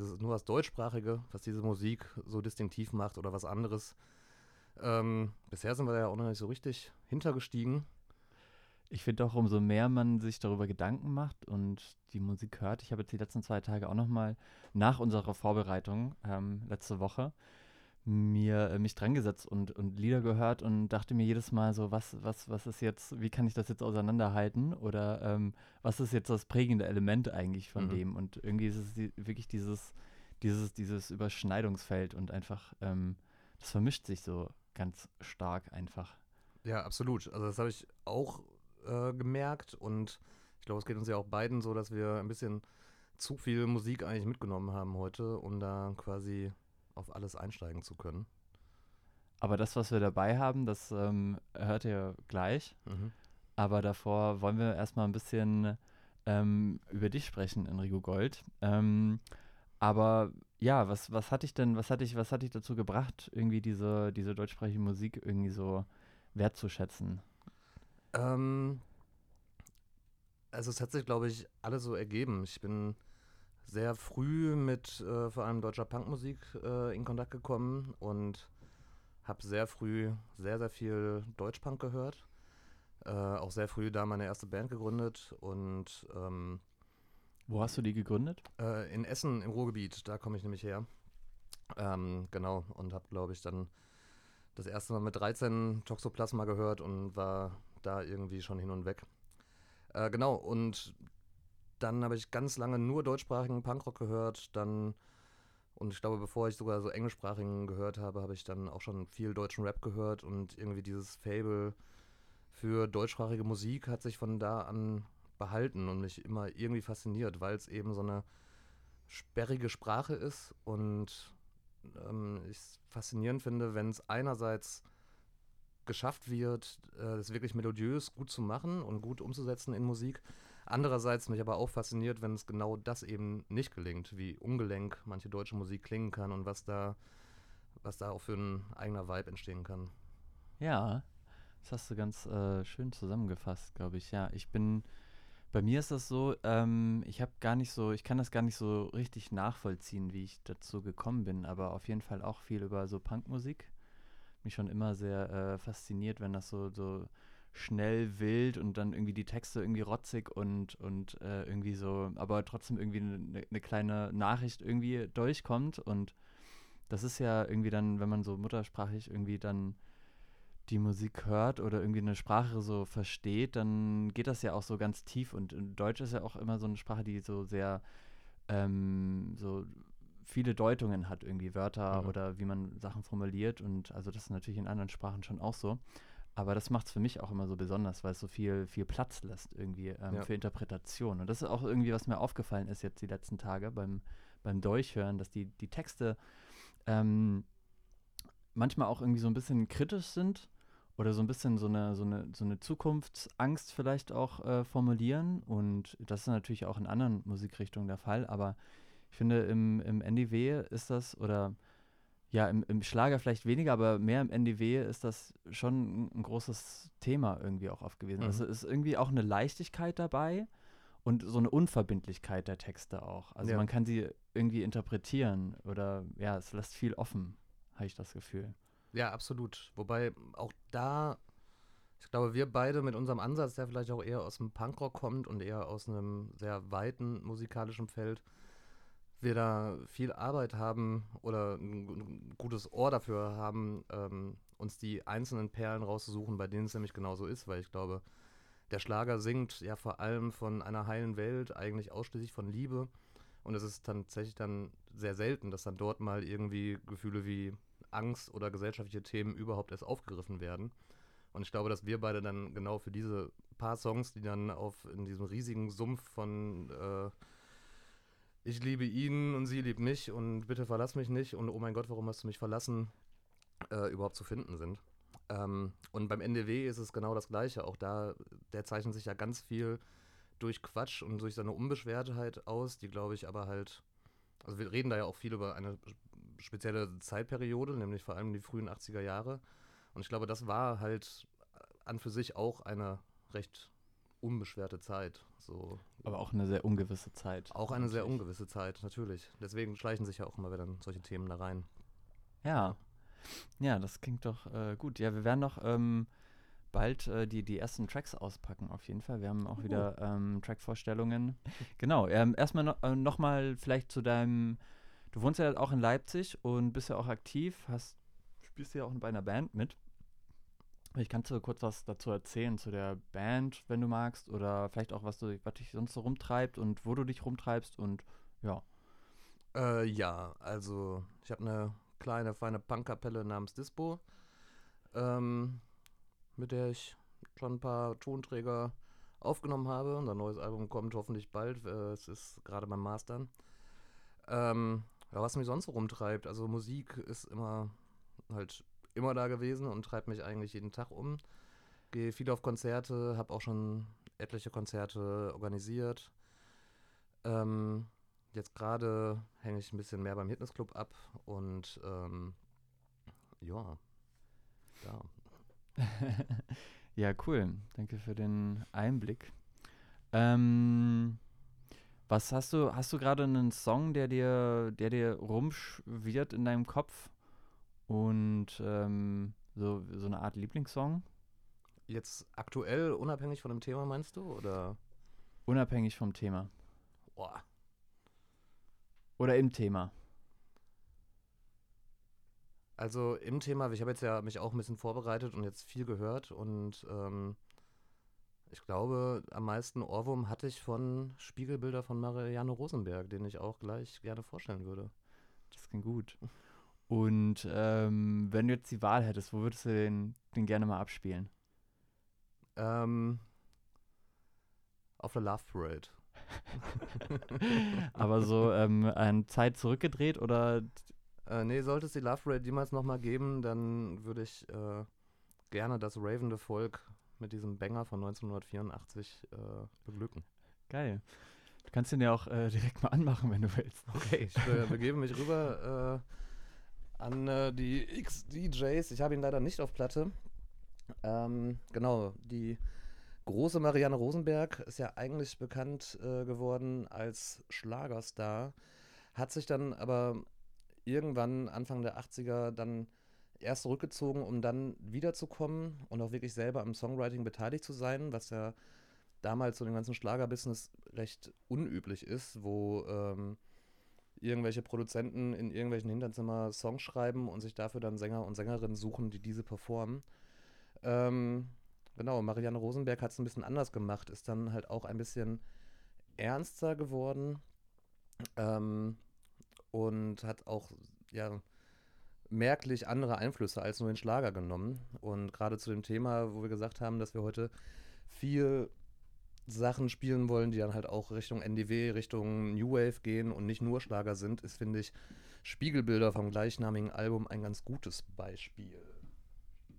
ist es nur das Deutschsprachige, was diese Musik so distinktiv macht oder was anderes? Bisher sind wir ja auch noch nicht so richtig hintergestiegen. Ich finde auch, umso mehr man sich darüber Gedanken macht und die Musik hört. Ich habe jetzt die letzten 2 Tage auch nochmal nach unserer Vorbereitung letzte Woche mich dran gesetzt und Lieder gehört und dachte mir jedes Mal so, was ist jetzt, wie kann ich das jetzt auseinanderhalten? Oder was ist jetzt das prägende Element eigentlich von Mhm. dem? Und irgendwie ist es wirklich dieses Überschneidungsfeld und einfach, das vermischt sich so ganz stark einfach. Ja, absolut. Also das habe ich auch gemerkt und ich glaube, es geht uns ja auch beiden so, dass wir ein bisschen zu viel Musik eigentlich mitgenommen haben heute, um da quasi auf alles einsteigen zu können. Aber das, was wir dabei haben, das hört ihr gleich. Mhm. Aber davor wollen wir erstmal ein bisschen über dich sprechen, Enrico Gold. Aber ja, was hat dich dazu gebracht, irgendwie diese deutschsprachige Musik irgendwie so wertzuschätzen? Ähm, also es hat sich, glaube ich, alles so ergeben. Ich bin sehr früh mit vor allem deutscher Punkmusik in Kontakt gekommen und habe sehr früh sehr, sehr viel Deutschpunk gehört. Auch sehr früh da meine erste Band gegründet und Wo hast du die gegründet? in Essen im Ruhrgebiet, da komme ich nämlich her. Genau, und habe, glaube ich, dann das erste Mal mit 13 Toxoplasma gehört und war da irgendwie schon hin und weg. Genau, und dann habe ich ganz lange nur deutschsprachigen Punkrock gehört, dann und ich glaube, bevor ich sogar so englischsprachigen gehört habe, habe ich dann auch schon viel deutschen Rap gehört und irgendwie dieses Fable für deutschsprachige Musik hat sich von da an behalten und mich immer irgendwie fasziniert, weil es eben so eine sperrige Sprache ist und ich es faszinierend finde, wenn es einerseits geschafft wird, es wirklich melodiös gut zu machen und gut umzusetzen in Musik. Andererseits mich aber auch fasziniert, wenn es genau das eben nicht gelingt, wie ungelenk manche deutsche Musik klingen kann und was da auch für ein eigener Vibe entstehen kann. Ja, das hast du ganz schön zusammengefasst, glaube ich. Ja, bei mir ist das so, ich kann das gar nicht so richtig nachvollziehen, wie ich dazu gekommen bin, aber auf jeden Fall auch viel über so Punkmusik. Mich schon immer sehr fasziniert, wenn das so schnell, wild und dann irgendwie die Texte irgendwie rotzig und irgendwie so, aber trotzdem irgendwie eine kleine Nachricht irgendwie durchkommt. Und das ist ja irgendwie dann, wenn man so muttersprachlich irgendwie dann die Musik hört oder irgendwie eine Sprache so versteht, dann geht das ja auch so ganz tief. Und Deutsch ist ja auch immer so eine Sprache, die so sehr so viele Deutungen hat, irgendwie Wörter Mhm. oder wie man Sachen formuliert. Und also das ist natürlich in anderen Sprachen schon auch so. Aber das macht es für mich auch immer so besonders, weil es so viel Platz lässt irgendwie Ja. für Interpretation. Und das ist auch irgendwie, was mir aufgefallen ist jetzt die letzten Tage beim Durchhören, dass die Texte ähm, manchmal auch irgendwie so ein bisschen kritisch sind oder so ein bisschen so eine Zukunftsangst vielleicht auch formulieren. Und das ist natürlich auch in anderen Musikrichtungen der Fall. Aber ich finde, im NDW ist das, oder ja, im Schlager vielleicht weniger, aber mehr im NDW ist das schon ein großes Thema irgendwie auch oft gewesen. Mhm. Also ist irgendwie auch eine Leichtigkeit dabei und so eine Unverbindlichkeit der Texte auch. Also Ja. man kann sie irgendwie interpretieren oder ja, es lässt viel offen, habe ich das Gefühl. Ja, absolut. Wobei auch da, ich glaube, wir beide mit unserem Ansatz, der vielleicht auch eher aus dem Punkrock kommt und eher aus einem sehr weiten musikalischen Feld, wir da viel Arbeit haben oder ein gutes Ohr dafür haben, uns die einzelnen Perlen rauszusuchen, bei denen es nämlich genauso ist, weil ich glaube, der Schlager singt ja vor allem von einer heilen Welt, eigentlich ausschließlich von Liebe. Und es ist tatsächlich dann sehr selten, dass dann dort mal irgendwie Gefühle wie Angst oder gesellschaftliche Themen überhaupt erst aufgegriffen werden. Und ich glaube, dass wir beide dann genau für diese paar Songs, die dann in diesem riesigen Sumpf von ich liebe ihn und sie liebt mich und bitte verlass mich nicht und oh mein Gott, warum hast du mich verlassen, überhaupt zu finden sind. Und beim NDW ist es genau das Gleiche. Auch da, der zeichnet sich ja ganz viel durch Quatsch und durch seine Unbeschwertheit aus, die glaube ich aber halt, also wir reden da ja auch viel über eine spezielle Zeitperiode, nämlich vor allem die frühen 80er Jahre. Und ich glaube, das war halt an für sich auch eine recht unbeschwerte Zeit. So. Aber auch eine sehr ungewisse Zeit. Auch eine sehr natürlich. ungewisse Zeit, natürlich. Deswegen schleichen sich ja auch immer wieder solche Themen da rein. Ja, ja, das klingt doch gut. Ja, wir werden noch bald die ersten Tracks auspacken, auf jeden Fall. Wir haben auch wieder Trackvorstellungen. Genau, erstmal noch mal vielleicht zu deinem, du wohnst ja auch in Leipzig und bist ja auch aktiv, spielst ja auch bei einer Band mit. Ich kannst du kurz was dazu erzählen, zu der Band, wenn du magst, oder vielleicht auch, was dich sonst so rumtreibt und wo du dich rumtreibst und ja. Ja, also ich habe eine kleine, feine Punkkapelle namens Dispo, ähm, mit der ich schon ein paar Tonträger aufgenommen habe. Unser neues Album kommt hoffentlich bald. Es ist gerade beim Mastern. Ja, was mich sonst so rumtreibt, also Musik ist immer da gewesen und treibt mich eigentlich jeden Tag um. Gehe viel auf Konzerte, habe auch schon etliche Konzerte organisiert. Jetzt gerade hänge ich ein bisschen mehr beim Fitnessclub ab und ja, ja. Ja, cool. Danke für den Einblick. Ähm, hast du gerade einen Song, der dir rumschwirrt in deinem Kopf und so eine Art Lieblingssong? Jetzt aktuell, unabhängig von dem Thema, meinst du? Oder? Unabhängig vom Thema. Boah. Oder im Thema. Also im Thema, ich habe jetzt ja mich auch ein bisschen vorbereitet und jetzt viel gehört und ich glaube, am meisten Ohrwurm hatte ich von Spiegelbilder von Marianne Rosenberg, den ich auch gleich gerne vorstellen würde. Das klingt gut. Und wenn du jetzt die Wahl hättest, wo würdest du den gerne mal abspielen? Ähm, auf der Love Parade. Aber so an Zeit zurückgedreht oder? Nee, sollte es die Love Parade jemals nochmal geben, dann würde ich gerne das ravende Volk mit diesem Banger von 1984 beglücken. Geil. Du kannst den ja auch direkt mal anmachen, wenn du willst. Okay, ich begebe mich rüber an die X-DJs. Ich habe ihn leider nicht auf Platte. Genau, die große Marianne Rosenberg ist ja eigentlich bekannt geworden als Schlagerstar, hat sich dann aber irgendwann Anfang der 80er dann erst zurückgezogen, um dann wiederzukommen und auch wirklich selber am Songwriting beteiligt zu sein, was ja damals so im ganzen Schlagerbusiness recht unüblich ist, wo irgendwelche Produzenten in irgendwelchen Hinterzimmer Songs schreiben und sich dafür dann Sänger und Sängerinnen suchen, die diese performen. Genau, Marianne Rosenberg hat es ein bisschen anders gemacht, ist dann halt auch ein bisschen ernster geworden und hat auch ja merklich andere Einflüsse als nur den Schlager genommen. Und gerade zu dem Thema, wo wir gesagt haben, dass wir heute viel Sachen spielen wollen, die dann halt auch Richtung NDW, Richtung New Wave gehen und nicht nur Schlager sind, ist, finde ich, Spiegelbilder vom gleichnamigen Album ein ganz gutes Beispiel.